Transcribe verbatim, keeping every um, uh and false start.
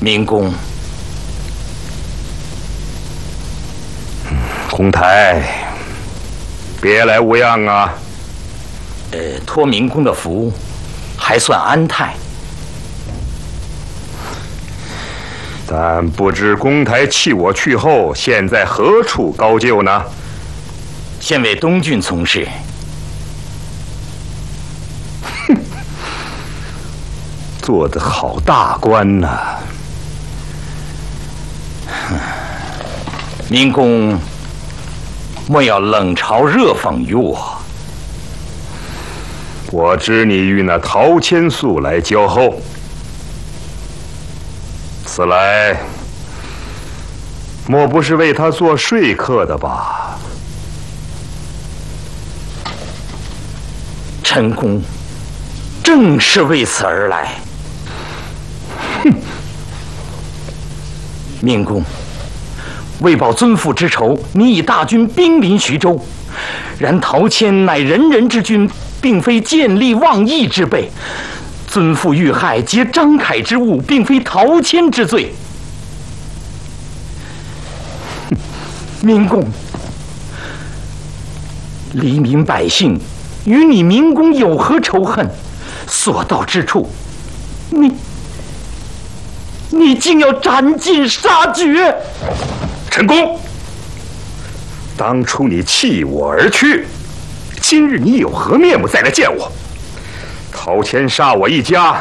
明公， 洪台，别来无恙啊！ 呃，托明公的福，还算安泰。 但不知公台弃我去后，现在何处高就呢？ 现为东郡从事。 哼，做得好大官呐、啊！ 明公，莫要冷嘲热讽于我。 我知你与那陶千素来交厚，此来莫不是为他做说客的吧？ 陈公正是为此而来。 哼， 明公，为报尊父之仇，你以大军兵临徐州。然陶谦乃仁人之君，并非见利忘义之辈。尊父遇害，皆张凯之误，并非陶谦之罪。明公，黎民百姓与你明公有何仇恨？所到之处，你你竟要斩尽杀绝！ 陈公，当初你弃我而去，今日你有何面目再来见我？陶谦杀我一家，